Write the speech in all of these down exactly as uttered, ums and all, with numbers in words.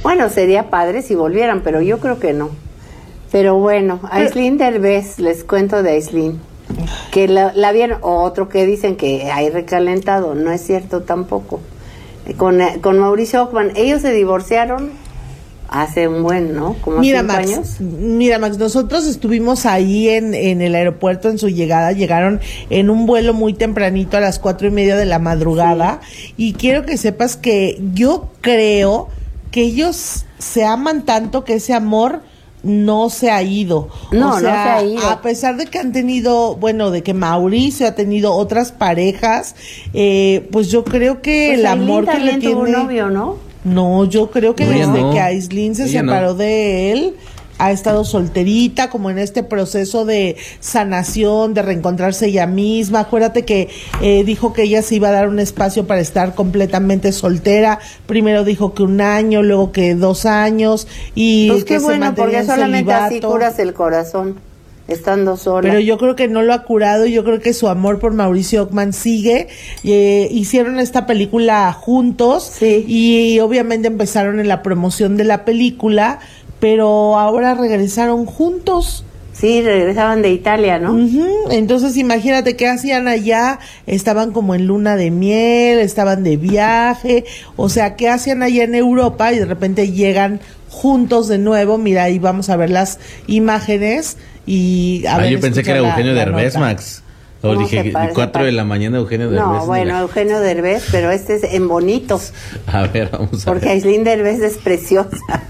Bueno, sería padre si volvieran, pero yo creo que no. Pero bueno, Aislinn Derbez, les cuento de Aislinn, que la, la vieron, o otro que dicen que hay recalentado, no es cierto tampoco. Con, con Mauricio Ockman, ellos se divorciaron hace un buen, ¿no? Como mira, cinco Max, años. Mira, Max, nosotros estuvimos ahí en, en el aeropuerto en su llegada, llegaron en un vuelo muy tempranito a las cuatro y media de la madrugada, sí. Y quiero que sepas que yo creo que ellos se aman tanto que ese amor no se ha ido. No, o sea, no se ha ido. A pesar de que han tenido, bueno, de que Mauricio ha tenido otras parejas, eh, pues yo creo que pues el amor que le tiene... tuvo un novio, ¿no? No, yo creo que no, desde no. que Aislinn se Ella separó no. de él, ha estado solterita, como en este proceso de sanación, de reencontrarse ella misma. Acuérdate que eh, dijo que ella se iba a dar un espacio para estar completamente soltera. Primero dijo que un año, luego que dos años. Y pues que qué se bueno, mantenía porque en solamente así celibato. curas el corazón, estando sola. Pero yo creo que no lo ha curado, yo creo que su amor por Mauricio Ockman sigue. Eh, hicieron esta película juntos, sí. Y obviamente empezaron en la promoción de la película, pero ahora regresaron juntos. Sí, regresaban de Italia, ¿no? Uh-huh. Entonces imagínate qué hacían allá, estaban como en luna de miel, estaban de viaje, o sea, qué hacían allá en Europa y de repente llegan juntos de nuevo. Mira, ahí vamos a ver las imágenes y a ah, ver, yo pensé que era la, Eugenio la Derbez, nota. Max. O dije, cuatro de la mañana Eugenio Derbez. No, bueno, mira. Eugenio Derbez, pero este es en bonito. A ver, vamos a porque ver. Porque Aislinn Derbez es preciosa.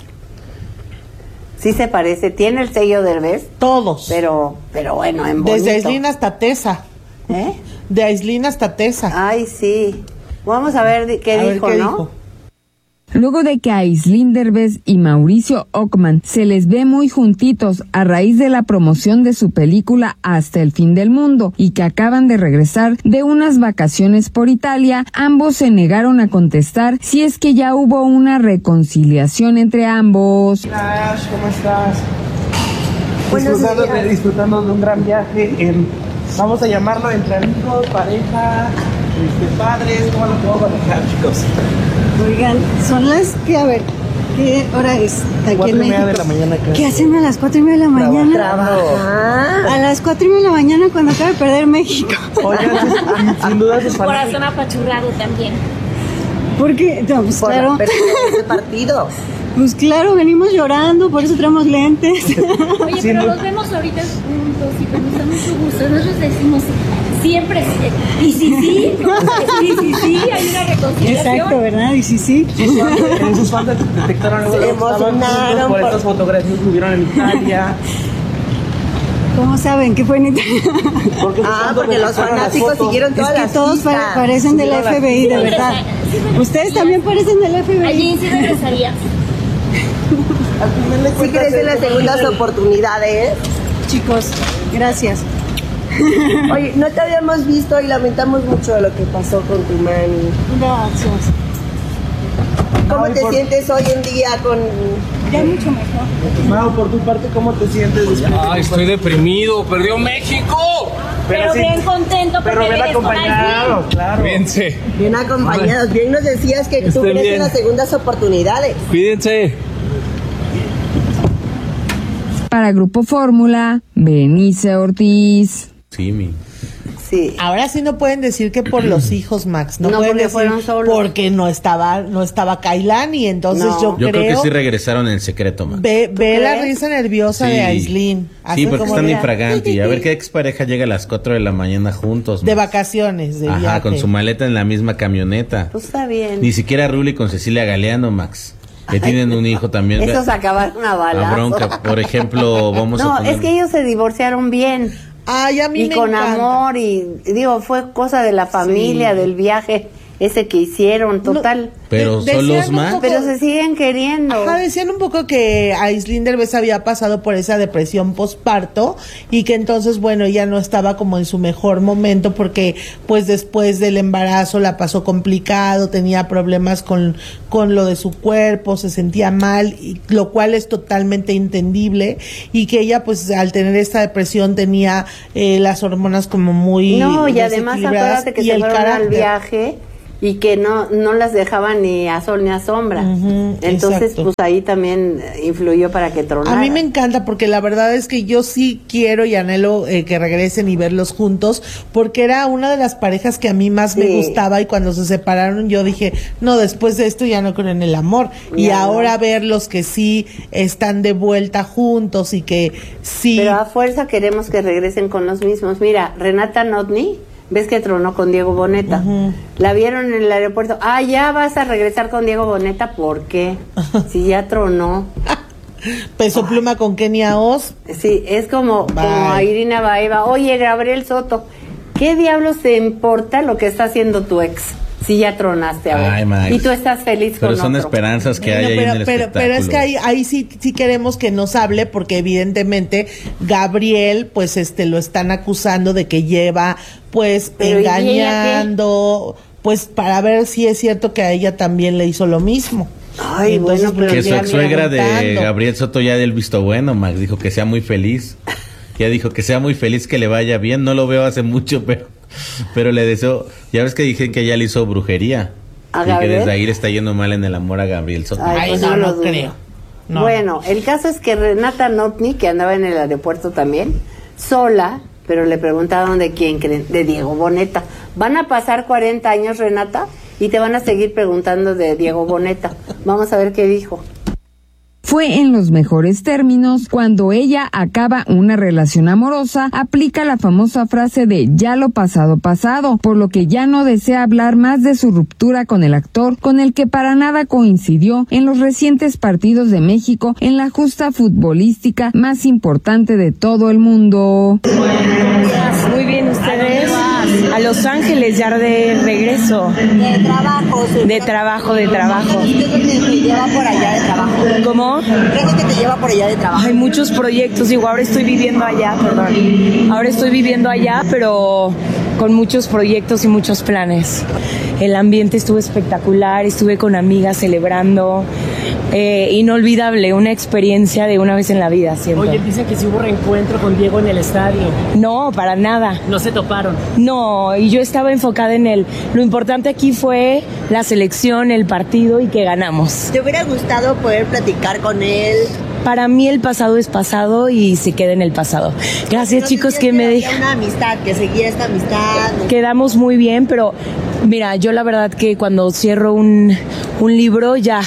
Sí se parece, tiene el sello Derbez. Todos. Pero, pero bueno, en bonito. Desde Aislinn hasta Tessa. ¿Eh? De Aislinn hasta Tessa. Ay, sí. Vamos a ver qué a dijo, ver qué ¿no? Dijo. Luego de que Aislinn Derbez y Mauricio Ockman se les ve muy juntitos a raíz de la promoción de su película Hasta el fin del mundo y que acaban de regresar de unas vacaciones por Italia, ambos se negaron a contestar si es que ya hubo una reconciliación entre ambos. Hola Ash, ¿cómo estás? Buenos Disfrutando de, días. disfrutando de un gran viaje en, vamos a llamarlo entre amigos, pareja, este, padres, ¿cómo lo puedo manejar, chicos? Oigan, son las que, a ver, ¿qué hora es aquí Cuatro en y media México? de la mañana acá. ¿Qué hacen a las cuatro y media de la mañana? Trabajar. A las cuatro y media de la mañana cuando acaba de perder México. Oigan, sin, sin duda sus fanáticos. Corazón apachurrado también. Porque, no, pues Por claro, la pérdida de ese partido. pues claro, venimos llorando, por eso traemos lentes. Oye, Sin pero duda. los vemos ahorita juntos y pues nos da mucho gusto. Nosotros decimos siempre sí. Y sí, sí, sí, sí, sí, hay una reconciliación. Exacto, ¿verdad? Y sí, sí. Sus fans, eh, sus fans detectaron algo. Se Estaban emocionaron juntos por por- estas fotografías que subieron en Italia. ¿Cómo saben que fue en Italia? Porque sus Ah, fans porque los detectaron las fanáticos fotos. siguieron Es todas que las todos pa- pistas. parecen del Subieron F B I, de Sí, verdad. sí, sí, Ustedes también parecen del F B I. Allí sí regresarías. Al final de Sí cuentas, crees en las es- segundas oportunidades. Chicos, gracias. Oye, no te habíamos visto y lamentamos mucho lo que pasó con tu mami. Gracias. ¿Cómo Ay, te por- sientes hoy en día con...? Ya mucho mejor. Mau, por tu parte, ¿cómo te sientes? después de- Ay, estoy deprimido, perdió México. Pero sí, bien contento pero porque bien vienes con acompañado, Aislinn. claro. Cuídense, Bien acompañados. Bien nos decías que tú Estén crees bien. en las segundas oportunidades. cuídense. Para Grupo Fórmula, Benice Ortiz. Sí, mi. Sí. Ahora sí no pueden decir que por los hijos, Max. No, No, pueden porque decir fueron solos. porque no estaba, no estaba Kailani, entonces No. yo, Yo creo, creo que sí regresaron en secreto, Max. ve, ve la crees? risa nerviosa Sí. de Aislinn. Sí, Hacen porque como están de- infraganti. A ver qué expareja llega a las cuatro de la mañana juntos. de Max. vacaciones, de Ajá, viaje. con su maleta en la misma camioneta. Pues está bien. Ni siquiera Ruli con Cecilia Galeano, Max. Que tienen un hijo también. Esos acabaron a La balazo. bronca. Por ejemplo, vamos No, a poner... es que ellos se divorciaron bien. Ay, a mí Y me con encanta. amor y digo, fue cosa de la familia, Sí. del viaje ese que hicieron, total. Pero De- son decían los un más... poco- Pero se siguen queriendo. Ajá, decían un poco que Aislinn Derbez había pasado por esa depresión postparto y que entonces, bueno, ella no estaba como en su mejor momento porque pues después del embarazo la pasó complicado, tenía problemas con, con lo de su cuerpo, se sentía mal, y, lo cual es totalmente entendible y que ella pues al tener esta depresión tenía eh, las hormonas como muy No, y además desequilibradas acuérdate que y se el fueron al carácter. viaje y que no no las dejaban ni a sol ni a sombra. Uh-huh, Entonces, exacto. pues ahí también influyó para que tronara. A mí me encanta porque la verdad es que yo sí quiero y anhelo eh, que regresen y verlos juntos, porque era una de las parejas que a mí más Sí. me gustaba, y cuando se separaron yo dije, no, después de esto ya no creo en el amor. Y Ya no. ahora verlos que sí están de vuelta juntos y que sí... Pero a fuerza queremos que regresen con los mismos. Mira, Renata Notni, ves que tronó con Diego Boneta. Ujú. La vieron en el aeropuerto. Ah, ya vas a regresar con Diego Boneta. ¿Por qué? Si ya tronó. Peso Pluma con Kenia Oz. Sí, es como, Bye. como a Irina Baeva. Oye, Gabriel Soto, ¿qué diablos te importa lo que está haciendo tu ex? Si ya tronaste a ver. Ay, Max. Y tú estás feliz Pero con son otro. esperanzas que Bueno, hay ahí pero, en el pero, espectáculo. pero es que ahí, ahí sí, sí queremos que nos hable, porque evidentemente Gabriel, pues este, lo están acusando de que lleva, pues, Pero, ¿y ella qué? engañando, pues, para ver si es cierto que a ella también le hizo lo mismo. Ay, Y entonces, bueno, pero Que su ya ex suegra de preguntando. Gabriel Soto ya del visto bueno, Max, dijo que sea muy feliz. Ya dijo que sea muy feliz, que le vaya bien. No lo veo hace mucho, pero, pero le deseo. Ya ves que dije que ella le hizo brujería. ¿A Y que Gabriel? desde ahí le está yendo mal en el amor a Gabriel Soto. Ay, Ay, pues no, yo no lo dudo. creo. No. Bueno, el caso es que Renata Notni, que andaba en el aeropuerto también, sola, pero le preguntaron de quién creen, de Diego Boneta. Van a pasar cuarenta años, Renata, y te van a seguir preguntando de Diego Boneta. Vamos a ver qué dijo. Fue en los mejores términos. Cuando ella acaba una relación amorosa, aplica la famosa frase de ya lo pasado pasado, por lo que ya no desea hablar más de su ruptura con el actor, con el que para nada coincidió en los recientes partidos de México en la justa futbolística más importante de todo el mundo. Muy bien, ustedes. A Los Ángeles, ya de regreso. De trabajo. sí. De trabajo, de trabajo. ¿Qué es lo que te lleva por allá de trabajo? ¿Cómo? ¿Qué es lo que te lleva por allá de trabajo? Hay muchos proyectos, digo, ahora estoy viviendo allá, perdón. Ahora estoy viviendo allá, pero con muchos proyectos y muchos planes. El ambiente estuvo espectacular, estuve con amigas celebrando. Eh, inolvidable, una experiencia de una vez en la vida, siento. Oye, dicen que si hubo reencuentro con Diego en el estadio. No, para nada. No se toparon. No, y yo estaba enfocada en él. Lo importante aquí fue la selección, el partido y que ganamos. ¿Te hubiera gustado poder platicar con él? Para mí el pasado es pasado y se queda en el pasado. Gracias, No chicos, sé que si me había dejan. una amistad, que seguía esta amistad. Quedamos muy bien, pero mira, yo la verdad que cuando cierro un, un libro ya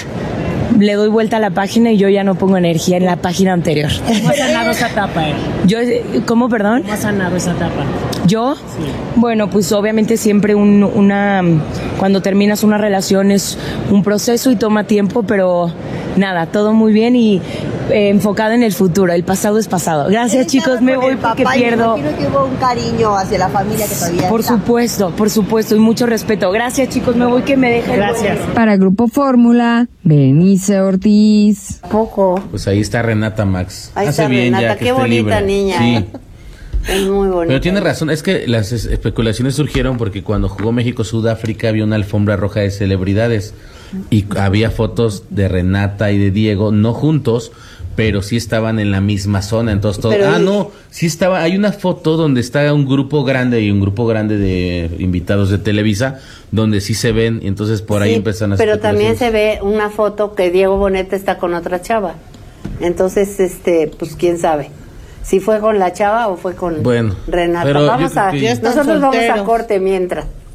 le doy vuelta a la página y yo ya no pongo energía en la página anterior. ¿Cómo ha sanado esa etapa, eh? Yo, ¿cómo, perdón? ¿Cómo ha sanado esa etapa? ¿Yo? Bueno, pues obviamente siempre un, una, cuando terminas una relación es un proceso y toma tiempo, pero nada, todo muy bien y eh, enfocada en el futuro. El pasado es pasado. Gracias, chicos, me voy porque pierdo. Me imagino que hubo un cariño hacia la familia que todavía Por está. supuesto, por supuesto, y mucho respeto. Gracias, chicos, me voy que me dejen. Gracias. Para Grupo Fórmula, Berenice Ortiz. Poco. Pues ahí está Renata, Max. Ahí Hace está bien Renata, ya que qué esté bonita libre. niña, Sí. ¿eh? Es muy bonita. Pero tiene razón, es que las es- especulaciones surgieron porque cuando jugó México-Sudáfrica había una alfombra roja de celebridades y había fotos de Renata y de Diego, no juntos, pero sí estaban en la misma zona, entonces todo, Pero ah y- no, sí estaba, hay una foto donde está un grupo grande y un grupo grande de invitados de Televisa, donde sí se ven, y entonces por ahí Sí, empiezan las pero también se especulaciones. ve una foto que Diego Boneta está con otra chava. Entonces, este, pues quién sabe. Si fue con la chava o fue con Bueno, Renata. pero yo Vamos creo a, que ya están nosotros vamos a solteros. corte mientras.